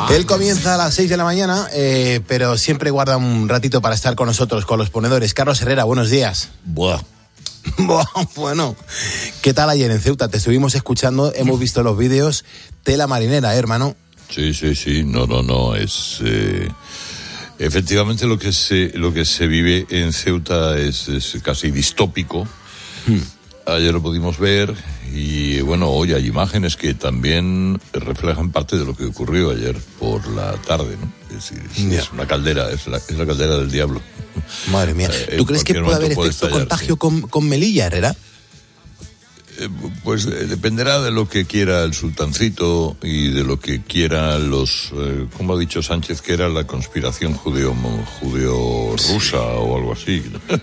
Él comienza a las 6 de la mañana, pero siempre guarda un ratito para estar con nosotros, con los ponedores. Carlos Herrera, buenos días. Buah. Bueno, ¿qué tal ayer en Ceuta? Te estuvimos escuchando, hemos visto los vídeos. Tela marinera, hermano. Sí. No. Es efectivamente lo que se vive en Ceuta es casi distópico. Ayer lo pudimos ver y bueno, hoy hay imágenes que también reflejan parte de lo que ocurrió ayer por la tarde, ¿no? Es decir, es una caldera, es la caldera del diablo. Madre mía. ¿Tú crees que puede haber efecto estallar, contagio con Melilla, Herrera? Pues dependerá de lo que quiera el sultancito y de lo que quieran los, como ha dicho Sánchez, que era la conspiración judeo-rusa o algo así.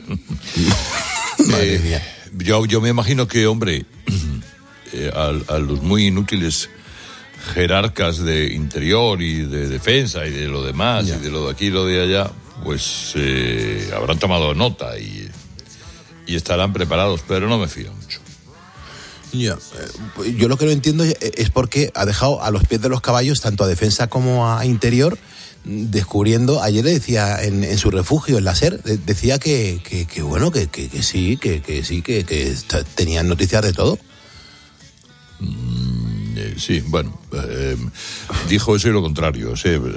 Madre mía. Yo me imagino que, hombre, a los muy inútiles jerarcas de interior y de defensa y de lo demás, y de lo de aquí y lo de allá, pues habrán tomado nota y estarán preparados, pero no me fío mucho. Yo lo que no entiendo es por qué ha dejado a los pies de los caballos tanto a defensa como a interior, descubriendo, ayer le decía en su refugio, en la SER, decía que tenían noticias de todo. Sí, bueno, dijo eso y lo contrario, o sea,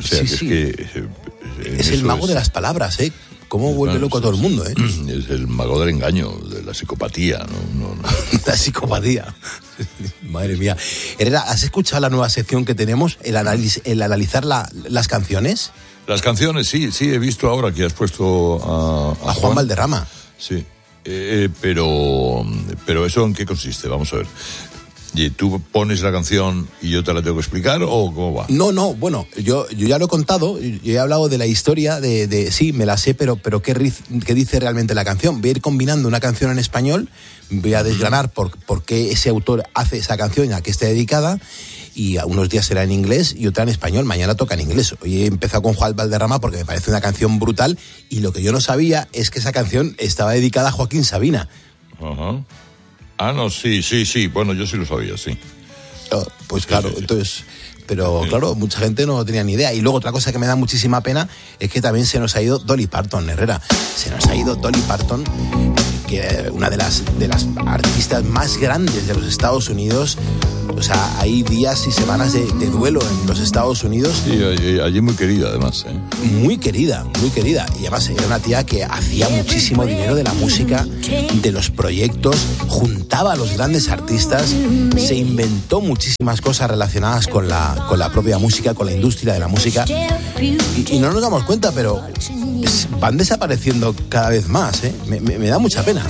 es el mago de las palabras, ¿eh? ¿Cómo vuelve loco a todo el mundo, eh? Es el mago del engaño, de la psicopatía, ¿no? La psicopatía. Madre mía. Herrera, ¿has escuchado la nueva sección que tenemos, el analizar las canciones? Las canciones, sí, he visto ahora que has puesto a Juan Valderrama. Sí, pero ¿eso en qué consiste? Vamos a ver. ¿Y tú pones la canción y yo te la tengo que explicar o cómo va? No, bueno, yo ya lo he contado, yo he hablado de la historia, sí, me la sé, pero ¿qué dice realmente la canción? Voy a ir combinando una canción en español, voy a desgranar por qué ese autor hace esa canción, a qué está dedicada, y unos días será en inglés y otra en español, mañana toca en inglés. Hoy he empezado con Juan Valderrama porque me parece una canción brutal, y lo que yo no sabía es que esa canción estaba dedicada a Joaquín Sabina. Ajá. Ah, no, sí, bueno, yo sí lo sabía, sí. Pues claro, entonces, pero claro, mucha gente no tenía ni idea. Y luego otra cosa que me da muchísima pena es que también se nos ha ido Dolly Parton, Herrera. Se nos ha ido Dolly Parton, que una de las artistas más grandes de los Estados Unidos. O sea, hay días y semanas de duelo en los Estados Unidos. Sí, allí muy querida además, ¿eh? Muy querida. Y además era una tía que hacía muchísimo dinero de la música, de los proyectos, juntaba a los grandes artistas, se inventó muchísimas cosas relacionadas con la propia música, con la industria de la música. Y no nos damos cuenta, pero van desapareciendo cada vez más, ¿eh? Me da mucha pena.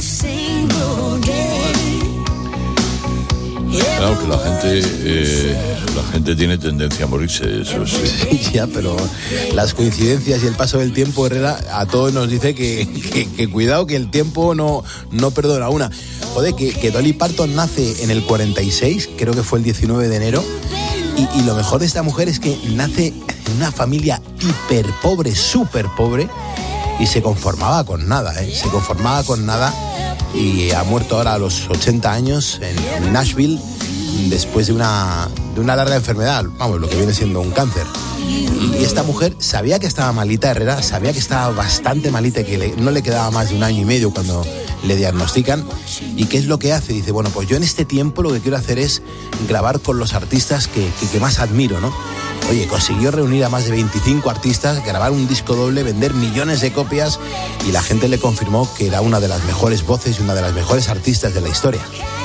Claro que la gente tiene tendencia a morirse, eso sí. Sí, ya, pero las coincidencias y el paso del tiempo, Herrera, a todos nos dice que cuidado, que el tiempo no perdona una. Joder, que Dolly Parton nace en el 46, creo que fue el 19 de enero, y lo mejor de esta mujer es que nace en una familia hiper pobre, súper pobre, y se conformaba con nada, y ha muerto ahora a los 80 años en Nashville después de una larga enfermedad, vamos, lo que viene siendo un cáncer. Y esta mujer sabía que estaba malita, Herrera, sabía que estaba bastante malita, que no le quedaba más de 1 año y medio cuando le diagnostican. ¿Y qué es lo que hace? Dice, bueno, pues yo en este tiempo lo que quiero hacer es grabar con los artistas que más admiro, ¿no? Oye, consiguió reunir a más de 25 artistas, grabar un disco doble, vender millones de copias, y la gente le confirmó que era una de las mejores voces y una de las mejores artistas de la historia.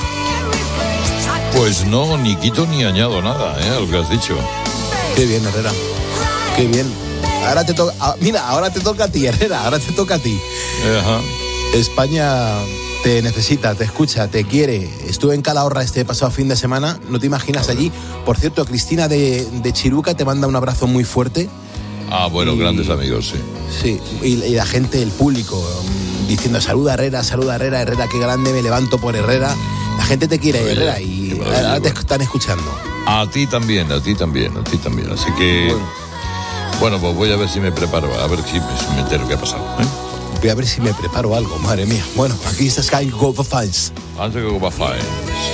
Pues no, ni quito ni añado nada, a lo que has dicho. Qué bien, Herrera, qué bien. Ahora te toca, ahora te toca a ti, Herrera, ahora te toca a ti. Ajá. España te necesita, te escucha, te quiere. Estuve en Calahorra este pasado fin de semana, no te imaginas allí. Por cierto, Cristina de Chiruca te manda un abrazo muy fuerte. Ah, bueno, grandes amigos, sí. Sí, y la gente, el público, diciendo saluda Herrera, Herrera, qué grande, me levanto por Herrera. La gente te quiere, Herrera, y ahora te están escuchando. A ti también. Así que, bueno, pues voy a ver si me preparo, a ver si me entero qué ha pasado, ¿eh? Voy a ver si me preparo algo, madre mía. Bueno, aquí está Sky Go for Fines. Antes que Go for Fines.